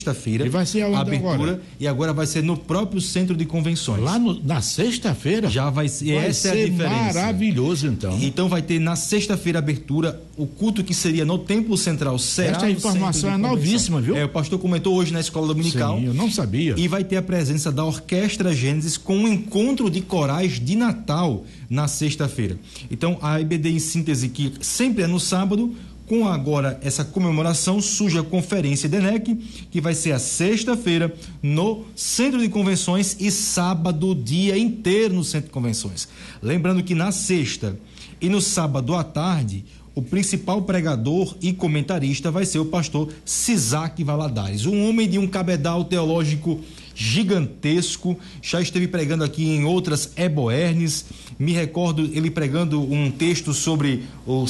sexta-feira. E vai ser aonde a abertura agora? E agora vai ser no próprio centro de convenções. Lá na sexta-feira? Já vai ser. Vai essa ser é a diferença. maravilhoso, então. Então vai ter na sexta-feira a abertura, o culto que seria no Templo Central será. Esta informação é novíssima, viu? O pastor comentou hoje na escola dominical. Sim, eu não sabia. E vai ter a presença da Orquestra Gênesis com um encontro de corais de Natal na sexta-feira. Então a EBD em síntese, que sempre é no sábado, com agora essa comemoração, surge a Conferência DENEC, que vai ser a sexta-feira no Centro de Convenções e sábado o dia inteiro no Centro de Convenções. Lembrando que na sexta e no sábado à tarde, o principal pregador e comentarista vai ser o pastor Sisac Valadares, um homem de um cabedal teológico gigantesco, já esteve pregando aqui em outras Eboernes. Me recordo ele pregando um texto sobre o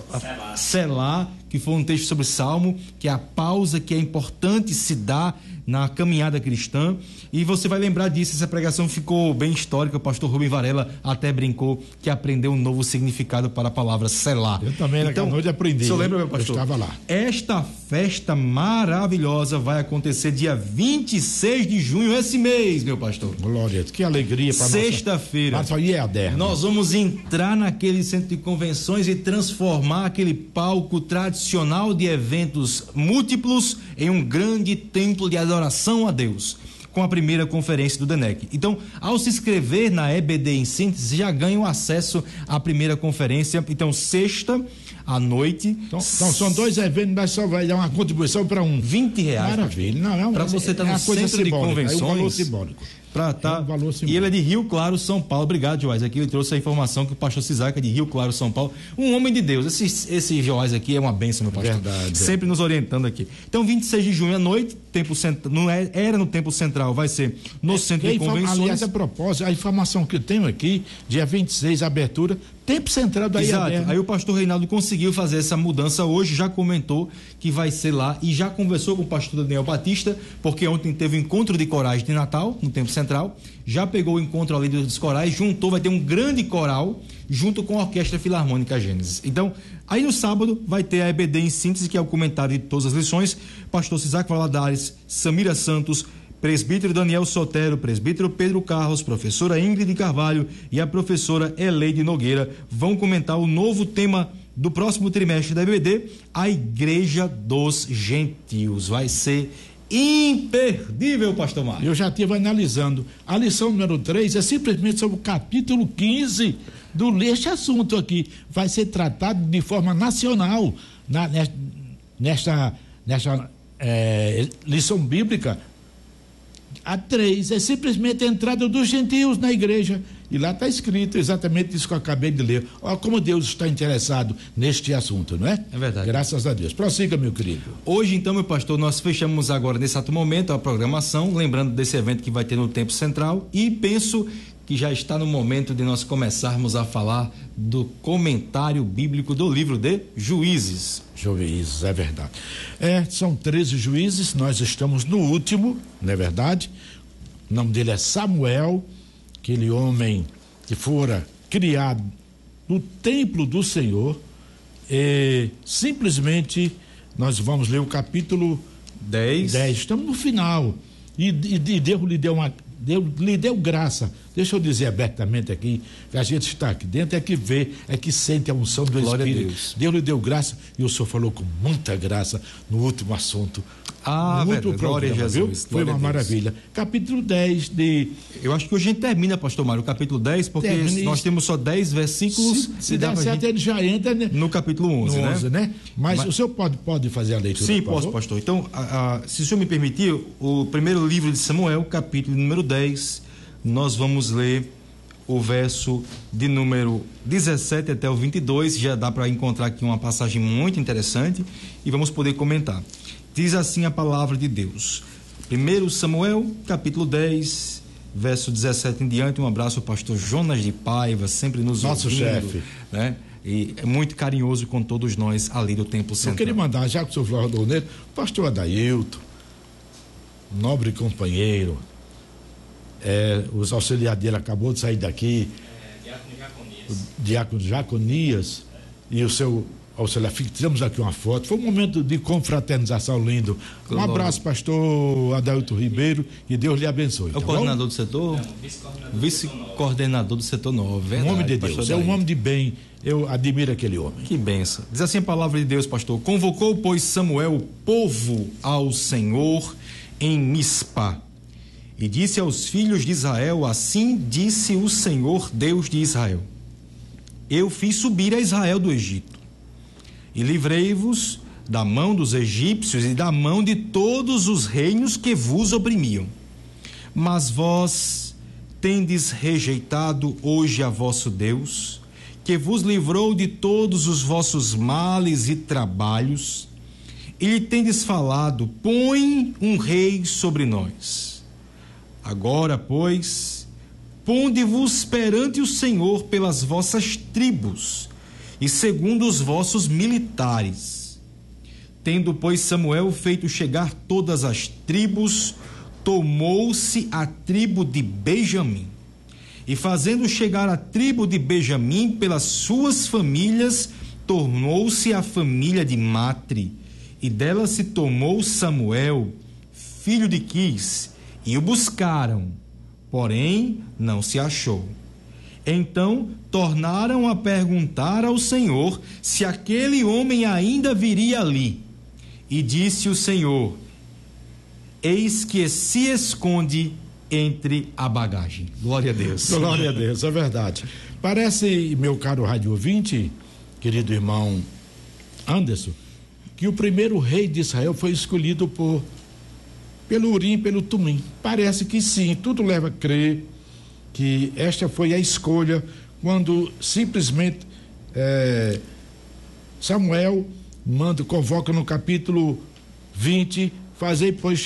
Selá, que foi um texto sobre Salmo, que é a pausa que é importante se dar na caminhada cristã. E você vai lembrar disso, essa pregação ficou bem histórica. O pastor Rubem Varela até brincou que aprendeu um novo significado para a palavra Selá. Eu também acabou de aprender. O senhor lembra, meu pastor? Eu estava lá. Esta festa maravilhosa vai acontecer dia 26 de junho, esse mês, meu pastor. Glória, que alegria para nós. Sexta-feira. Nós vamos entrar naquele centro de convenções e transformar aquele palco tradicional de eventos múltiplos em um grande templo de adoração a Deus, com a primeira conferência do DENEC. Então, ao se inscrever na EBD em síntese, já ganham acesso à primeira conferência. Então, sexta à noite. Então são dois eventos, mas só vai dar uma contribuição para um. R$20. Maravilha. Não, para você estar no centro de convenções. É um valor simbólico. E ele é de Rio Claro, São Paulo. Obrigado, Joás. Aqui ele trouxe a informação que o pastor Sisac é de Rio Claro, São Paulo. Um homem de Deus. Esse Joás aqui é uma bênção, meu pastor. Verdade. Sempre nos orientando aqui. Então, 26 de junho à noite, era no Templo Central, vai ser no Centro de Convenções. Aliás, a propósito, a informação que eu tenho aqui, dia 26, abertura, Tempo Central da Exato. Aí o pastor Reinaldo conseguiu fazer essa mudança hoje, já comentou que vai ser lá e já conversou com o pastor Daniel Batista, porque ontem teve o encontro de corais de Natal no Tempo Central, já pegou o encontro ali dos corais, vai ter um grande coral junto com a Orquestra Filarmônica Gênesis. Então, aí no sábado vai ter a EBD em síntese, que é o comentário de todas as lições, pastor Sisac Valadares, Samira Santos, presbítero Daniel Sotero, presbítero Pedro Carlos, professora Ingrid Carvalho e a professora Eleide Nogueira vão comentar o novo tema do próximo trimestre da EBD, a Igreja dos Gentios. Vai ser imperdível, pastor Mário. Eu já estive analisando. A lição número 3 é simplesmente sobre o capítulo 15 deste assunto aqui. Vai ser tratado de forma nacional nesta lição bíblica. A 3 é simplesmente a entrada dos gentios na igreja. E lá está escrito exatamente isso que eu acabei de ler. Olha como Deus está interessado neste assunto, não é? É verdade. Graças a Deus. Prossiga, meu querido. Hoje, então, meu pastor, nós fechamos agora, nesse exato momento, a programação, lembrando desse evento que vai ter no Tempo Central, e penso que já está no momento de nós começarmos a falar do comentário bíblico do livro de Juízes. Juízes, é verdade. São 13 juízes, nós estamos no último, não é verdade? O nome dele é Samuel, aquele homem que fora criado no templo do Senhor. Simplesmente nós vamos ler o capítulo 10. Estamos no final. E Deus lhe deu graça. Deixa eu dizer abertamente aqui, que a gente está aqui dentro, é que vê, é que sente a unção do Glória Espírito. a Deus. Deus lhe deu graça e o senhor falou com muita graça no último assunto. No último programa, glória a Jesus. Viu? Foi uma maravilha. Capítulo 10 de... Eu acho que hoje a gente termina, pastor Mário, o capítulo 10, porque nós temos só 10 versículos. Se der certo, ele já entra no capítulo 11, né? Mas o senhor pode fazer a leitura? Sim, posso, pastor. Então, se o senhor me permitir, o primeiro livro de Samuel, capítulo número 10, nós vamos ler o verso de número 17 até o 22, já dá para encontrar aqui uma passagem muito interessante e vamos poder comentar. Diz assim a palavra de Deus. 1 Samuel, capítulo 10, verso 17 em diante. Um abraço ao pastor Jonas de Paiva, sempre nos nosso ouvindo, chefe, né? E é muito carinhoso com todos nós ali do Templo Central. Eu queria mandar, já que o senhor falou do Neto, pastor Adailton, nobre companheiro, os auxiliares dele acabou de sair daqui, Diácono Jaconias, e o seu ao celular, fizemos aqui uma foto, foi um momento de confraternização lindo. Um abraço, pastor Adalto Ribeiro, e Deus lhe abençoe. É o coordenador do setor? Vice-coordenador do setor 9, verdade, um homem de Deus, é um homem de bem, eu admiro aquele homem. Que benção. Diz assim a palavra de Deus, pastor: convocou, pois, Samuel o povo ao Senhor em Mispa, e disse aos filhos de Israel: assim disse o Senhor Deus de Israel: eu fiz subir a Israel do Egito, e livrei-vos da mão dos egípcios e da mão de todos os reinos que vos oprimiam. Mas vós tendes rejeitado hoje a vosso Deus, que vos livrou de todos os vossos males e trabalhos, e lhe tendes falado: põe um rei sobre nós. Agora, pois, ponde-vos perante o Senhor pelas vossas tribos e segundo os vossos militares. Tendo, pois, Samuel feito chegar todas as tribos, tomou-se a tribo de Benjamim, e fazendo chegar a tribo de Benjamim pelas suas famílias, tornou-se a família de Matri, e dela se tomou Samuel, filho de Quis, e o buscaram, porém não se achou. Então tornaram a perguntar ao Senhor se aquele homem ainda viria ali. E disse o Senhor: eis que se esconde entre a bagagem. Glória a Deus. Glória a Deus, é verdade. Parece, meu caro rádio ouvinte, querido irmão Anderson, que o primeiro rei de Israel foi escolhido pelo Urim, pelo Tumim. Parece que sim, tudo leva a crer que esta foi a escolha, quando simplesmente Samuel convoca no capítulo 20, fazendo pois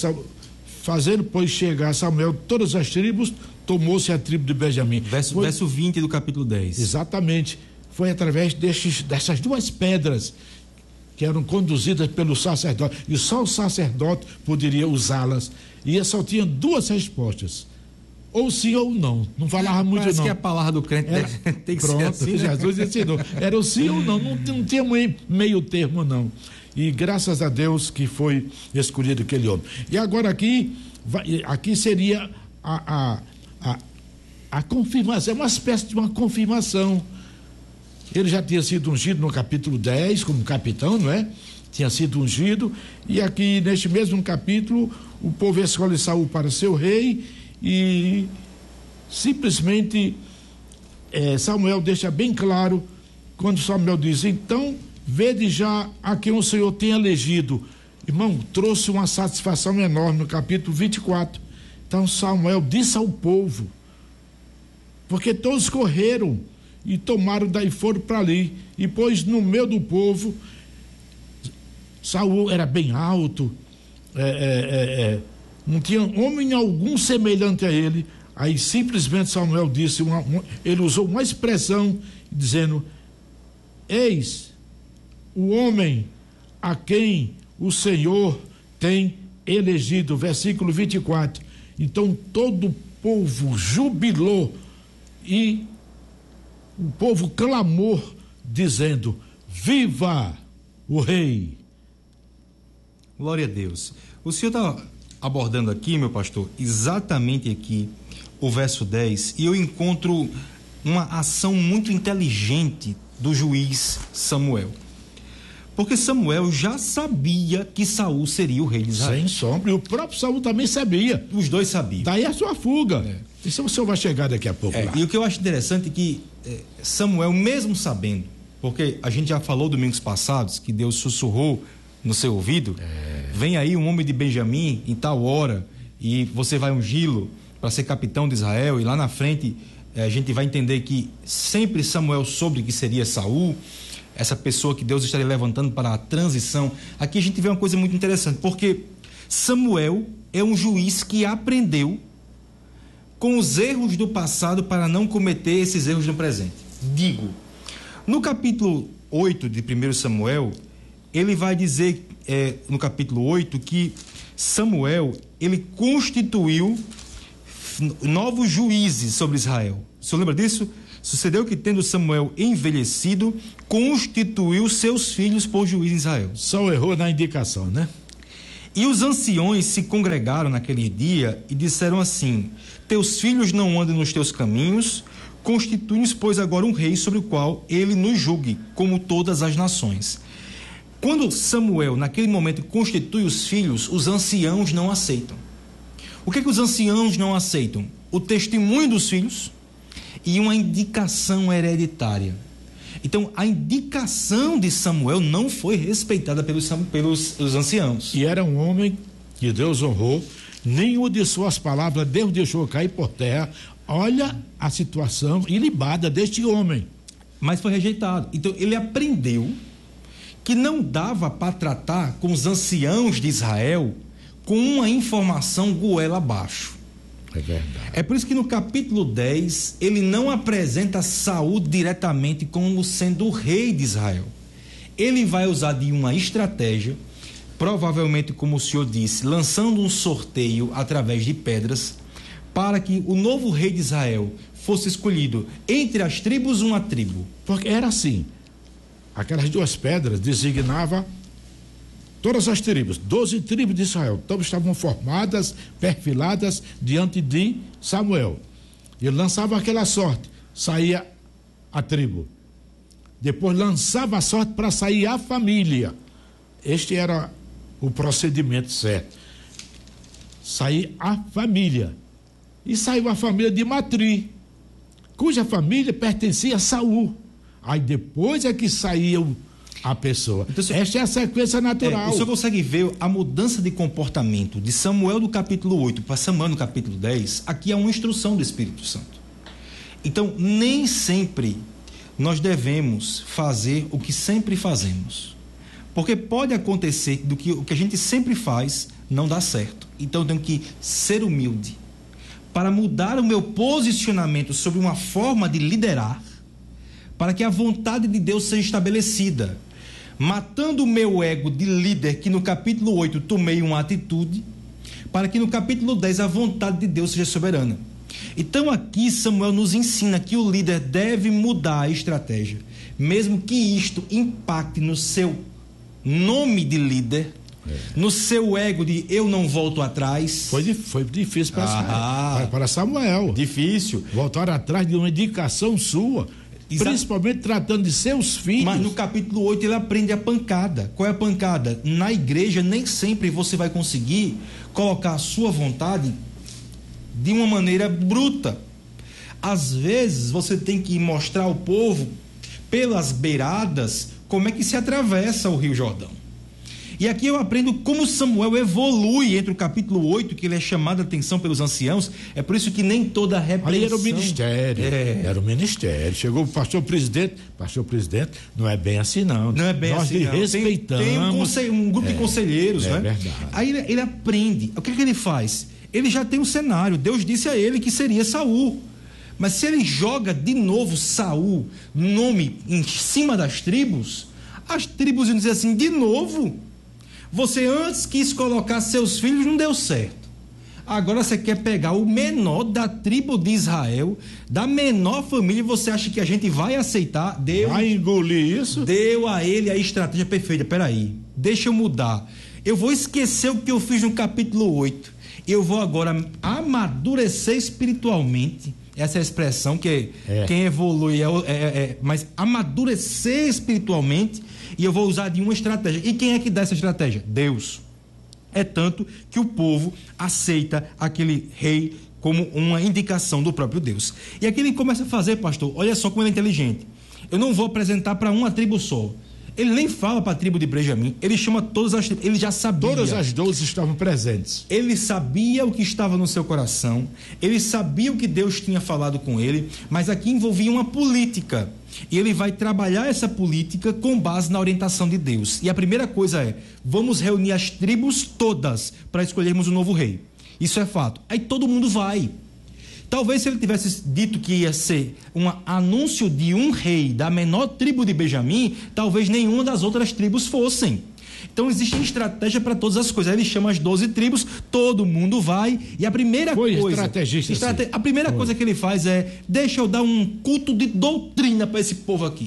chegar Samuel todas as tribos, tomou-se a tribo de Benjamim. Verso 20 do capítulo 10. Exatamente. Foi através dessas duas pedras que eram conduzidas pelo sacerdote, e só o sacerdote poderia usá-las. E só tinha duas respostas: ou sim ou não. Não falava muito. Parece não. que a palavra do crente tem que ser assim, né? Jesus ensinou. Era o sim ou não. Não tinha meio termo, não. E graças a Deus que foi escolhido aquele homem. E agora aqui seria a confirmação, uma espécie de uma confirmação. Ele já tinha sido ungido no capítulo 10 como capitão, não é? Tinha sido ungido, e aqui neste mesmo capítulo o povo escolhe Saul para ser rei, e simplesmente Samuel deixa bem claro, quando Samuel diz: então vede já a quem o Senhor tem elegido. Irmão, trouxe uma satisfação enorme no capítulo 24. Então Samuel disse ao povo, porque todos correram e tomaram daí, foram para ali, e pôs no meio do povo. Saul era bem alto, não tinha homem algum semelhante a ele. Aí simplesmente Samuel disse, ele usou uma expressão dizendo: eis o homem a quem o Senhor tem elegido. Versículo 24. Então todo o povo jubilou e o povo clamou, dizendo: viva o rei. Glória a Deus. O senhor está abordando aqui, meu pastor, exatamente aqui o verso 10, e eu encontro uma ação muito inteligente do juiz Samuel. Porque Samuel já sabia que Saul seria o rei de Israel. Sem sombra, e o próprio Saul também sabia. Os dois sabiam. Daí a sua fuga. Isso o senhor vai chegar daqui a pouco lá. E o que eu acho interessante é que Samuel, mesmo sabendo, porque a gente já falou domingos passados que Deus sussurrou no seu ouvido: vem aí um homem de Benjamim em tal hora e você vai ungí-lo para ser capitão de Israel, e lá na frente a gente vai entender que sempre Samuel soube que seria Saul, essa pessoa que Deus estaria levantando para a transição. Aqui a gente vê uma coisa muito interessante, porque Samuel é um juiz que aprendeu com os erros do passado para não cometer esses erros no presente. Digo, no capítulo 8 de 1 Samuel, ele vai dizer, no capítulo 8, que Samuel, ele constituiu novos juízes sobre Israel. O senhor lembra disso? Sucedeu que, tendo Samuel envelhecido, constituiu seus filhos por juiz em Israel. Só errou na indicação, né? E os anciões se congregaram naquele dia e disseram assim: teus filhos não andem nos teus caminhos, constitui-nos, pois, agora um rei sobre o qual ele nos julgue, como todas as nações. Quando Samuel, naquele momento, constitui os filhos, os anciãos não aceitam. O que os anciãos não aceitam? O testemunho dos filhos e uma indicação hereditária. Então, a indicação de Samuel não foi respeitada pelos anciãos. E era um homem que Deus honrou, nenhuma de suas palavras Deus deixou cair por terra. Olha a situação ilibada deste homem. Mas foi rejeitado. Então, ele aprendeu que não dava para tratar com os anciãos de Israel com uma informação goela abaixo. É verdade. É por isso que no capítulo 10 ele não apresenta Saul diretamente como sendo o rei de Israel. Ele vai usar de uma estratégia, provavelmente, como o senhor disse, lançando um sorteio através de pedras, para que o novo rei de Israel fosse escolhido entre as tribos, uma tribo. Porque era assim, aquelas duas pedras designavam todas as tribos, 12 tribos de Israel, todas estavam formadas, perfiladas diante de Samuel. Ele lançava aquela sorte, saía a tribo. Depois lançava a sorte para sair a família. Este era o procedimento certo. Sair a família. E saiu a família de Matri, cuja família pertencia a Saul. Aí depois é que saiu a pessoa. Então, esta é a sequência natural. O senhor consegue ver a mudança de comportamento de Samuel do capítulo 8 para Samuel no capítulo 10? Aqui é uma instrução do Espírito Santo. Então, nem sempre nós devemos fazer o que sempre fazemos. Porque pode acontecer do que o que a gente sempre faz não dá certo. Então, eu tenho que ser humilde para mudar o meu posicionamento sobre uma forma de liderar, para que a vontade de Deus seja estabelecida, matando o meu ego de líder, que no capítulo 8 tomei uma atitude, para que no capítulo 10 a vontade de Deus seja soberana. Então aqui Samuel nos ensina que o líder deve mudar a estratégia, mesmo que isto impacte no seu nome de líder, no seu ego de eu não volto atrás. Foi difícil para Samuel. Difícil. Voltar atrás de uma indicação sua. Principalmente tratando de seus filhos. Mas no capítulo 8 ele aprende a pancada. Qual é a pancada? Na igreja nem sempre você vai conseguir colocar a sua vontade de uma maneira bruta. Às vezes você tem que mostrar ao povo, pelas beiradas, como é que se atravessa o Rio Jordão. E aqui eu aprendo como Samuel evolui entre o capítulo 8, que ele é chamado a atenção pelos anciãos. É por isso que nem toda repreensão... Ali era o ministério, era o ministério. Chegou o pastor presidente, não é bem assim não. Não é bem Nós assim não. Respeitamos. Tem um grupo de conselheiros, né? É verdade. Aí ele aprende. O que ele faz? Ele já tem um cenário. Deus disse a ele que seria Saul. Mas se ele joga de novo Saul, nome em cima das tribos, as tribos iam dizer assim, de novo... Você antes quis colocar seus filhos, não deu certo. Agora você quer pegar o menor da tribo de Israel, da menor família, e você acha que a gente vai aceitar? Deus vai engolir isso? Deu a ele a estratégia perfeita. Peraí, deixa eu mudar. Eu vou esquecer o que eu fiz no capítulo 8. Eu vou agora amadurecer espiritualmente. Essa é a expressão que quem evolui mas amadurecer espiritualmente. E eu vou usar de uma estratégia. E quem é que dá essa estratégia? Deus. É tanto que o povo aceita aquele rei como uma indicação do próprio Deus. E aqui ele começa a fazer, pastor, olha só como ele é inteligente. Eu não vou apresentar para uma tribo só. Ele nem fala para a tribo de Benjamim, ele chama todas as tribos, ele já sabia. Todas as 12 estavam presentes. Ele sabia o que estava no seu coração, ele sabia o que Deus tinha falado com ele, mas aqui envolvia uma política. E ele vai trabalhar essa política com base na orientação de Deus. E a primeira coisa é, vamos reunir as tribos todas para escolhermos um novo rei. Isso é fato. Aí todo mundo vai. Talvez se ele tivesse dito que ia ser um anúncio de um rei da menor tribo de Benjamim, talvez nenhuma das outras tribos fossem. Então existe estratégia para todas as coisas. Aí ele chama as 12 tribos, todo mundo vai, e a primeira a primeira coisa que ele faz é: deixa eu dar um culto de doutrina para esse povo aqui.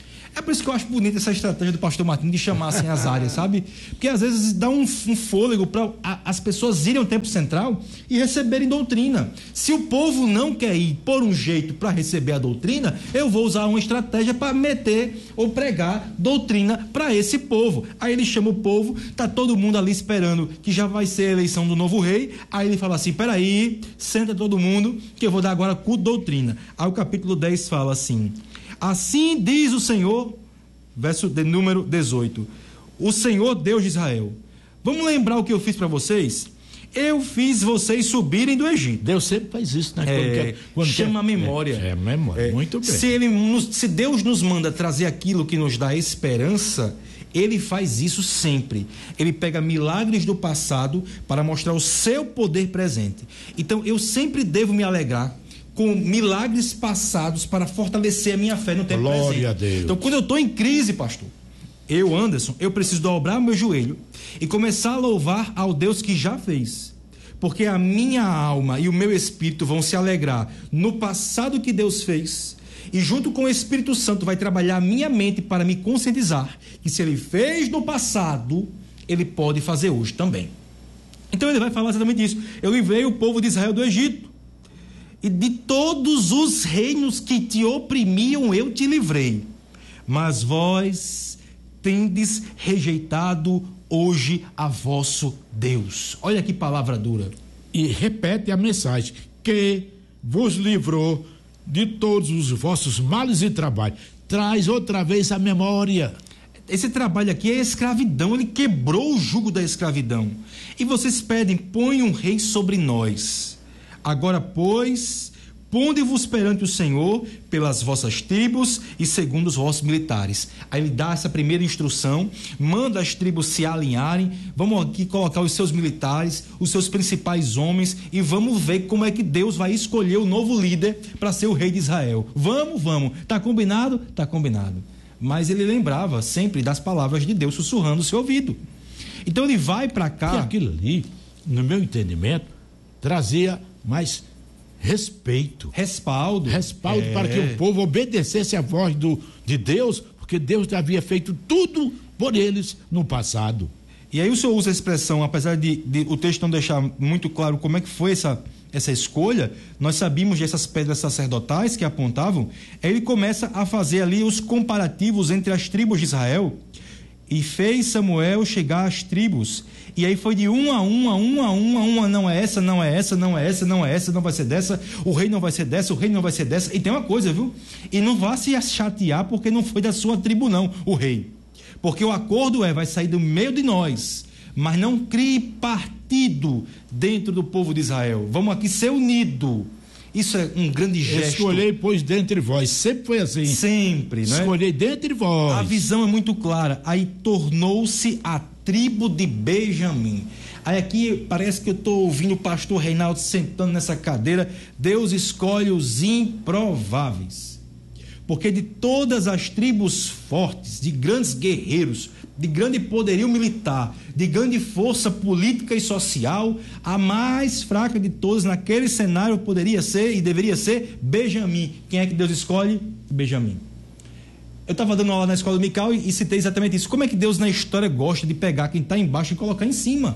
É por isso que eu acho bonita essa estratégia do pastor Martinho de chamar assim as áreas, sabe? Porque às vezes dá um fôlego para as pessoas irem ao templo central e receberem doutrina. Se o povo não quer ir por um jeito para receber a doutrina, eu vou usar uma estratégia para meter ou pregar doutrina para esse povo. Aí ele chama o povo, tá todo mundo ali esperando que já vai ser a eleição do novo rei. Aí ele fala assim: peraí, senta todo mundo que eu vou dar agora culto doutrina. Aí o capítulo 10 fala assim: assim diz o Senhor, verso de número 18, o Senhor Deus de Israel. Vamos lembrar o que eu fiz para vocês? Eu fiz vocês subirem do Egito. Deus sempre faz isso, né? Chama a memória. Memória, muito bem. Se Deus nos manda trazer aquilo que nos dá esperança, ele faz isso sempre. Ele pega milagres do passado para mostrar o seu poder presente. Então eu sempre devo me alegrar com milagres passados para fortalecer a minha fé no tempo presente. Glória a Deus. Então, quando eu estou em crise, pastor, Anderson, eu preciso dobrar o meu joelho e começar a louvar ao Deus que já fez. Porque a minha alma e o meu espírito vão se alegrar no passado que Deus fez, e junto com o Espírito Santo vai trabalhar a minha mente para me conscientizar que se ele fez no passado, ele pode fazer hoje também. Então ele vai falar exatamente isso: eu livrei o povo de Israel do Egito, e de todos os reinos que te oprimiam eu te livrei, mas vós tendes rejeitado hoje a vosso Deus. Olha que palavra dura. E repete a mensagem: que vos livrou de todos os vossos males e trabalho. Traz outra vez a memória. Esse trabalho aqui é escravidão, ele quebrou o jugo da escravidão. E vocês pedem: põe um rei sobre nós. Agora, pois, ponde-vos perante o Senhor pelas vossas tribos e segundo os vossos militares. Aí ele dá essa primeira instrução, manda as tribos se alinharem. Vamos aqui colocar os seus militares, os seus principais homens, e vamos ver como é que Deus vai escolher o novo líder para ser o rei de Israel. Vamos. Tá combinado? Tá combinado. Mas ele lembrava sempre das palavras de Deus sussurrando no seu ouvido. Então ele vai para cá. E aquilo ali, no meu entendimento, trazia mais respaldo para que o povo obedecesse a voz de Deus, porque Deus havia feito tudo por eles no passado. E aí o senhor usa a expressão, apesar de o texto não deixar muito claro como é que foi essa escolha, nós sabíamos dessas pedras sacerdotais que apontavam. Aí ele começa a fazer ali os comparativos entre as tribos de Israel, e fez Samuel chegar às tribos, e aí foi de uma a uma, não é essa, não é essa, não é essa, não é essa, não vai ser dessa, o rei não vai ser dessa, o rei não vai ser dessa. E tem uma coisa, viu? E não vá se chatear porque não foi da sua tribo não, o rei. Porque o acordo vai sair do meio de nós, mas não crie partido dentro do povo de Israel. Vamos aqui ser unido. Isso é um grande gesto. Escolhei, pois, dentre vós. Sempre foi assim. Sempre, né? Escolhei dentre vós. A visão é muito clara. Aí tornou-se a tribo de Benjamim. Aí aqui parece que eu estou ouvindo o pastor Reinaldo sentando nessa cadeira. Deus escolhe os improváveis. Porque de todas as tribos fortes, de grandes guerreiros, de grande poderio militar, de grande força política e social, a mais fraca de todas naquele cenário poderia ser e deveria ser Benjamim. Quem é que Deus escolhe? Benjamim. Eu estava dando aula na escola dominical e citei exatamente isso. Como é que Deus na história gosta de pegar quem está embaixo e colocar em cima?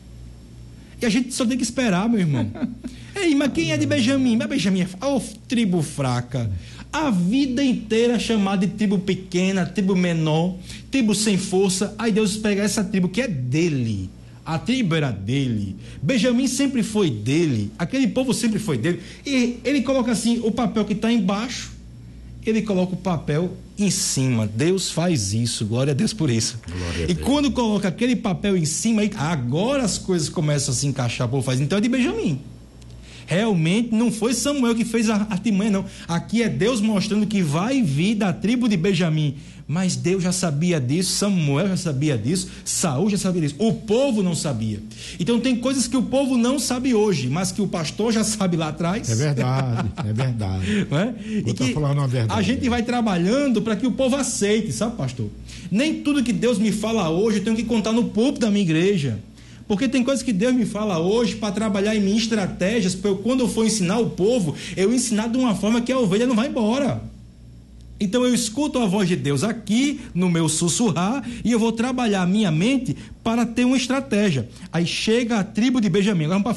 E a gente só tem que esperar, meu irmão. Ei, mas quem é de Benjamim? Mas Benjamim é tribo fraca. A vida inteira chamada de tribo pequena, tribo menor, tribo sem força. Aí Deus pega essa tribo que é dele. A tribo era dele. Benjamim sempre foi dele. Aquele povo sempre foi dele. E ele coloca assim, o papel que está embaixo, ele coloca o papel em cima. Deus faz isso. Glória a Deus por isso. E quando coloca aquele papel em cima, agora as coisas começam a se encaixar. O povo faz. Então é de Benjamim. Realmente não foi Samuel que fez a artimanha, não. Aqui é Deus mostrando que vai vir da tribo de Benjamim. Mas Deus já sabia disso, Samuel já sabia disso, Saul já sabia disso. O povo não sabia. Então tem coisas que o povo não sabe hoje, mas que o pastor já sabe lá atrás. É verdade, é verdade. Não é? E que falando a verdade. A gente vai trabalhando para que o povo aceite, sabe, pastor? Nem tudo que Deus me fala hoje eu tenho que contar no púlpito da minha igreja. Porque tem coisas que Deus me fala hoje para trabalhar em minhas estratégias, para quando eu for ensinar o povo, eu ensinar de uma forma que a ovelha não vai embora. Então eu escuto a voz de Deus aqui no meu sussurrar e eu vou trabalhar a minha mente para ter uma estratégia. Aí chega a tribo de Benjamim. Agora vamos para